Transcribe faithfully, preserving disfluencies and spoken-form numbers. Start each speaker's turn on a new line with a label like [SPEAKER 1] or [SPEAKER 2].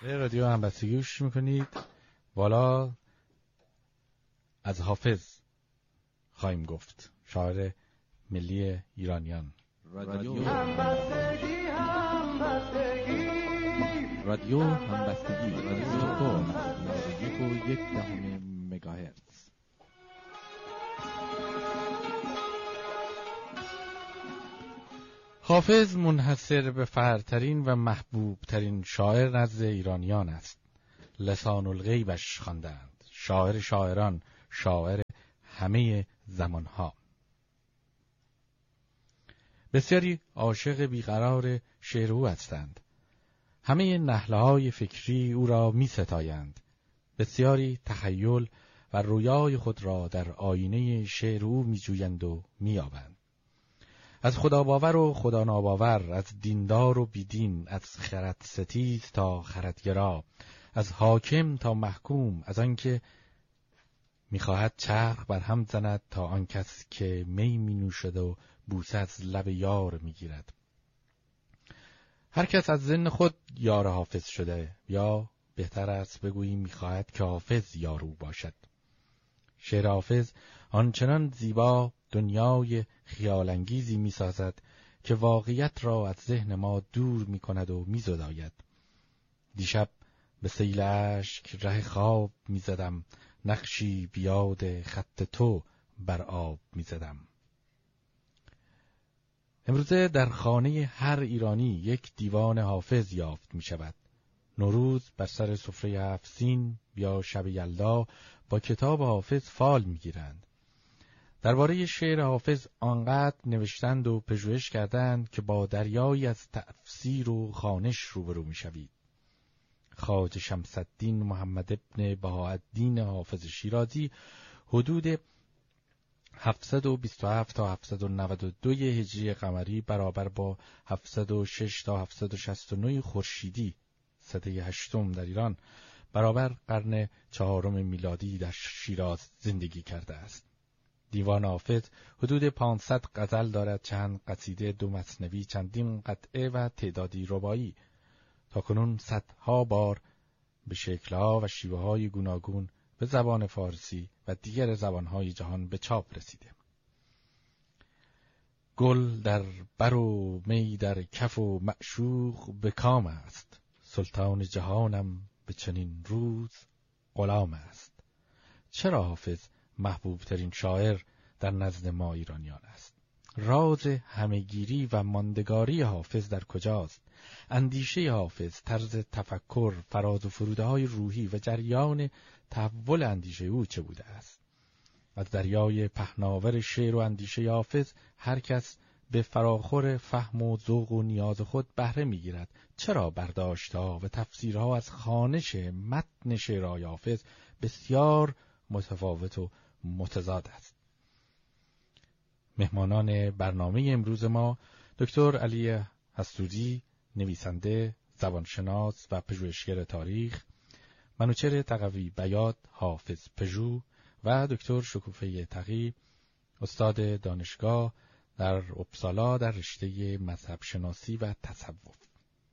[SPEAKER 1] به رادیو همبستگی گوش میکنید. والا از حافظ خواهیم گفت، شاعر ملی ایرانیان.
[SPEAKER 2] رادیو همبستگی همبستگی رادیو همبستگی رادیو کور یک و یک دهم مگاهرتز.
[SPEAKER 1] حافظ منحصر به فرترین و محبوب ترین شاعر نزد ایرانیان است. لسان الغیبش خواندند، شاعر شاعران، شاعر همه زمانها. بسیاری عاشق بیقرار شعر او هستند. همه نهله‌های فکری او را می ستایند. بسیاری تخیل و رویای خود را در آینه شعر او می جویند و می یابند. از خدا باور و خدا ناباور، از دیندار و بیدین، از خرد ستیز تا خردگرا، از حاکم تا محکوم، از آنکه می‌خواهد چرخ بر هم زند تا آن کس که می می نوشد و بوسه از لب یار می‌گیرد. هر کس از ذهن خود یار حافظ شده، یا بهتر است بگوییم می‌خواهد که حافظ یار او باشد. شعر حافظ آنچنان زیبا دنیای خیالانگیزی می‌سازد که واقعیت را از ذهن ما دور می‌کند و می‌زداید. دیشب به سیل اشک ره خواب می‌زدم، نقشی بیاد خط تو بر آب می‌زدم. امروزه در خانه هر ایرانی یک دیوان حافظ یافت می‌شود. نوروز بر سر سفره هفت سین یا شب یلدا با کتاب حافظ فال می‌گیرند. درباره شعر حافظ آنقدر نوشتند و پژوهش کردند که با دریایی از تفسیر و خوانش روبرو می‌شوید. خواجه شمس الدین محمد ابن بهاءالدین حافظ شیرازی حدود هفتصد و بیست و هفت تا هفتصد و نود و دو هجری قمری برابر با هفتصد و شش تا هفتصد و شصت و نه خورشیدی سده هشتم در ایران برابر قرن چهارم میلادی در شیراز زندگی کرده است. دیوان حافظ حدود پانصد غزل دارد، چند قصیده، دو مثنوی، چندین قطعه و تعدادی رباعی. تاکنون صدها بار به شکل‌ها و شیوه‌های گوناگون به زبان فارسی و دیگر زبان‌های جهان به چاپ رسیده. گل در بر و می در کف و معشوق به کام است، سلطان جهانم به چنین روز غلام است. چرا حافظ محبوب ترین شاعر در نزد ما ایرانیان است؟ راز همه‌گیری و ماندگاری حافظ در کجاست؟ اندیشه حافظ، طرز تفکر، فراز و فروده‌های روحی و جریان تحول اندیشه او چه بوده است؟ از دریای پهناور شعر و اندیشه حافظ هر کس به فراخور فهم و ذوق و نیاز خود بهره می‌گیرد. چرا برداشت‌ها و تفسیرها از خوانش متن شعرهای حافظ بسیار متفاوت و متضاد است؟ مهمانان برنامه امروز ما دکتر علی حسودی، نویسنده، زبانشناس و پژوهشگر تاریخ، منوچهر تقوی بیات حافظ پژوه و دکتر شکوفه تقی، استاد دانشگاه در اپسالا در رشته مذهب شناسی و تصوف.